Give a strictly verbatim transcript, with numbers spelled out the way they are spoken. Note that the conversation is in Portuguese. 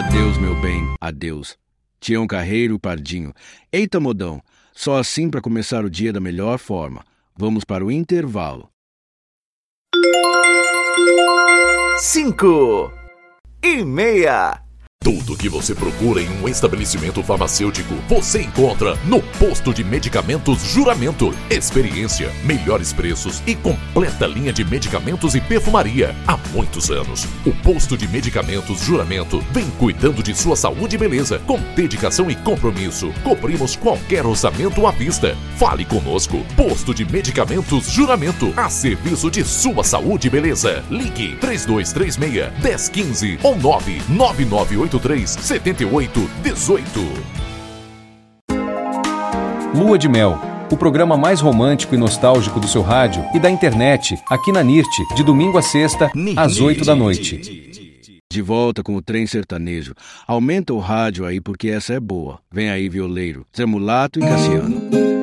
Adeus, meu bem, adeus. Tião Carreiro, Pardinho. Eita, modão, só assim para começar o dia da melhor forma. Vamos para o intervalo. Cinco e meia. Tudo o que você procura em um estabelecimento farmacêutico, você encontra no Posto de Medicamentos Juramento. Experiência, melhores preços e completa linha de medicamentos e perfumaria. Há muitos anos, o Posto de Medicamentos Juramento vem cuidando de sua saúde e beleza. Com dedicação e compromisso, cobrimos qualquer orçamento à vista. Fale conosco. Posto de Medicamentos Juramento, a serviço de sua saúde e beleza. Ligue três dois três seis, um zero um cinco ou nove nove nove oito três sete oito um oito. Lua de Mel, o programa mais romântico e nostálgico do seu rádio e da internet, aqui na N I R T, de domingo a sexta, às oito da noite. De volta com o Trem Sertanejo. Aumenta o rádio aí porque essa é boa. Vem aí, violeiro, Zé Mulato e Cassiano.